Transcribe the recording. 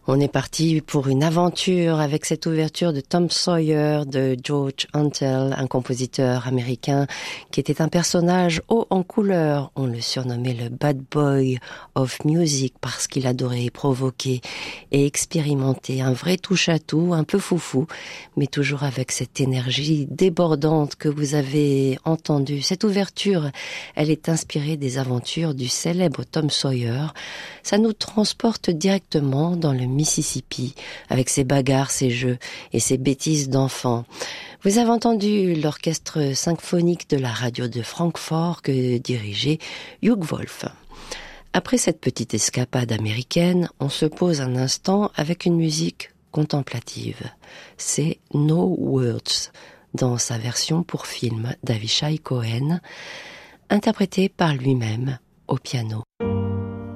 On est parti pour une aventure avec cette ouverture de Tom Sawyer de George Antle, un compositeur américain qui était un personnage haut en couleur. On le surnommait le Bad Boy of Music parce qu'il adorait provoquer et expérimenter un vrai touche-à-tout, un peu foufou, mais toujours avec cette énergie débordante que vous avez entendue. Cette ouverture, elle est inspirée des aventures du célèbre Tom Sawyer. Ça nous transporte directement dans le Mississippi, avec ses bagarres, ses jeux et ses bêtises d'enfants. Vous avez entendu l'orchestre symphonique de la radio de Francfort que dirigeait Hugh Wolf. Après cette petite escapade américaine, on se pose un instant avec une musique contemplative. C'est No Words, dans sa version pour film d'Avishai Cohen, interprétée par lui-même au piano.